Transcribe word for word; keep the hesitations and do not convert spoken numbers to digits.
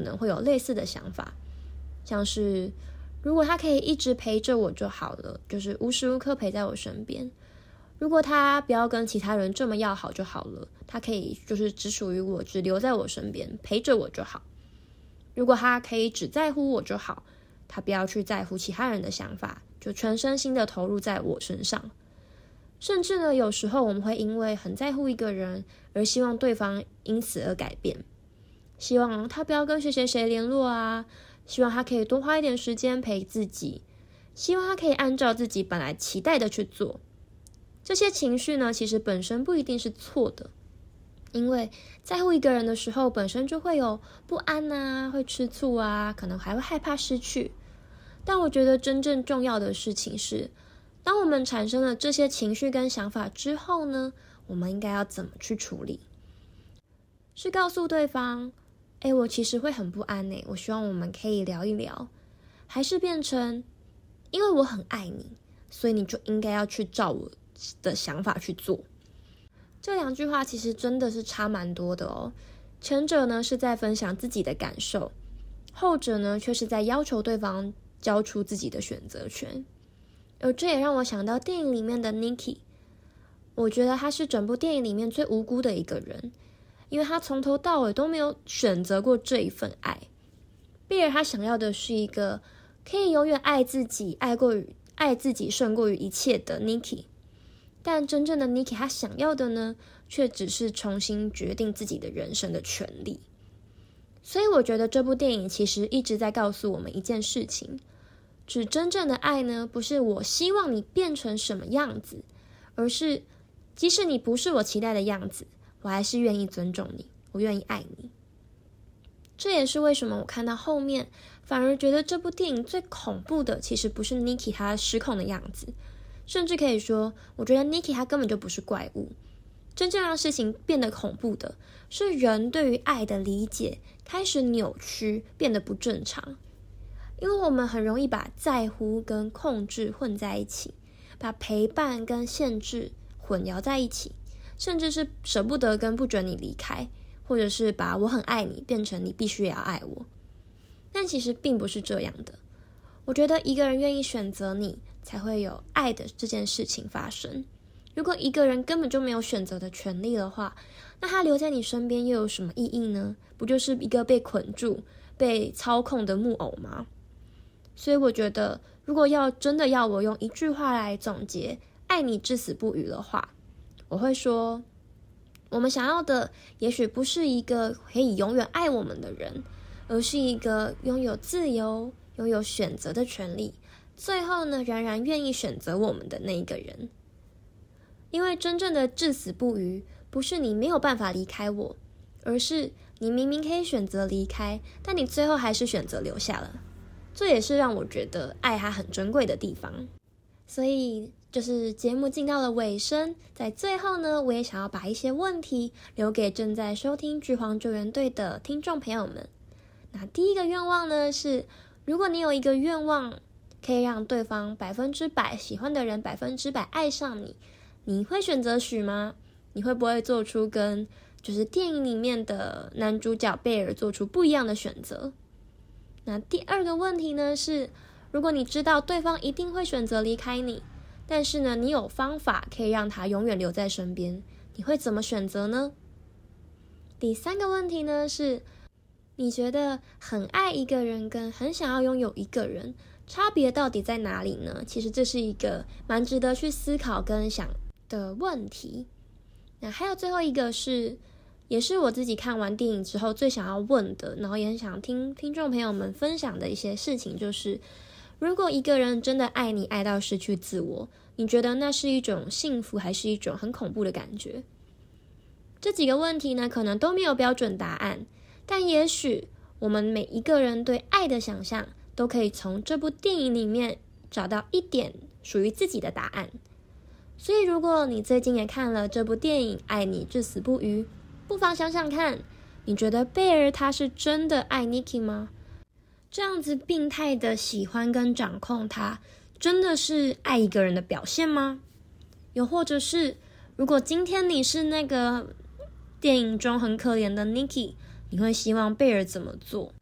能会有类似的想法，像是如果他可以一直陪着我就好了，就是无时无刻陪在我身边。如果他不要跟其他人这么要好就好了，他可以就是只属于我，只留在我身边陪着我就好。如果他可以只在乎我就好，他不要去在乎其他人的想法，就全身心的投入在我身上。甚至呢，有时候我们会因为很在乎一个人而希望对方因此而改变，希望他不要跟谁谁谁联络啊，希望他可以多花一点时间陪自己，希望他可以按照自己本来期待的去做。这些情绪呢，其实本身不一定是错的，因为在乎一个人的时候，本身就会有不安啊，会吃醋啊，可能还会害怕失去。但我觉得真正重要的事情是，当我们产生了这些情绪跟想法之后呢，我们应该要怎么去处理？是告诉对方，诶，我其实会很不安诶，我希望我们可以聊一聊，还是变成，因为我很爱你，所以你就应该要去照我的想法去做。这两句话其实真的是差蛮多的哦。前者呢是在分享自己的感受，后者呢却是在要求对方交出自己的选择权。而这也让我想到电影里面的 Nikki， 我觉得他是整部电影里面最无辜的一个人，因为他从头到尾都没有选择过这一份爱。贝尔他想要的是一个可以永远爱自己、爱过于爱自己胜过于一切的 Nikki。但真正的 Nikki 他想要的呢，却只是重新决定自己的人生的权利。所以我觉得这部电影其实一直在告诉我们一件事情，指真正的爱呢，不是我希望你变成什么样子，而是即使你不是我期待的样子，我还是愿意尊重你，我愿意爱你。这也是为什么我看到后面反而觉得这部电影最恐怖的其实不是 Nikki 他失控的样子，甚至可以说我觉得 Nikki 他根本就不是怪物，真正让事情变得恐怖的是人对于爱的理解开始扭曲，变得不正常。因为我们很容易把在乎跟控制混在一起，把陪伴跟限制混淆在一起，甚至是舍不得跟不准你离开，或者是把我很爱你变成你必须也要爱我。但其实并不是这样的。我觉得一个人愿意选择你，才会有爱的这件事情发生。如果一个人根本就没有选择的权利的话，那他留在你身边又有什么意义呢？不就是一个被捆住、被操控的木偶吗？所以我觉得，如果要真的要我用一句话来总结爱你至死不渝的话，我会说，我们想要的也许不是一个可以永远爱我们的人，而是一个拥有自由、拥有选择的权利，最后呢，仍然愿意选择我们的那一个人。因为真正的至死不渝，不是你没有办法离开我，而是你明明可以选择离开，但你最后还是选择留下了。这也是让我觉得爱它很珍贵的地方。所以就是节目进到了尾声，在最后呢，我也想要把一些问题留给正在收听剧荒救援队的听众朋友们。那第一个愿望呢是，如果你有一个愿望可以让对方百分之百喜欢的人百分之百爱上你，你会选择许吗？你会不会做出跟就是电影里面的男主角贝尔做出不一样的选择？那第二个问题呢是，如果你知道对方一定会选择离开你，但是呢你有方法可以让他永远留在身边，你会怎么选择呢？第三个问题呢是，你觉得很爱一个人跟很想要拥有一个人差别到底在哪里呢？其实这是一个蛮值得去思考跟想的问题。那还有最后一个是，也是我自己看完电影之后最想要问的，然后也很想听听众朋友们分享的一些事情，就是如果一个人真的爱你爱到失去自我，你觉得那是一种幸福还是一种很恐怖的感觉？这几个问题呢可能都没有标准答案，但也许我们每一个人对爱的想象都可以从这部电影里面找到一点属于自己的答案。所以如果你最近也看了这部电影《爱你至死不渝》，不妨想想看，你觉得贝尔他是真的爱 Nikki 吗？这样子病态的喜欢跟掌控他，真的是爱一个人的表现吗？又或者是，如果今天你是那个电影中很可怜的 Nikki， 你会希望贝尔怎么做？